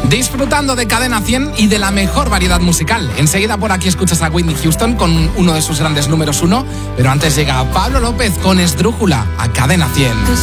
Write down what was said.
Disfrutando de Cadena 100 y de la mejor variedad musical. Enseguida por aquí escuchas a Whitney Houston con uno de sus grandes números 1, pero antes llega Pablo López con Esdrújula a Cadena 100.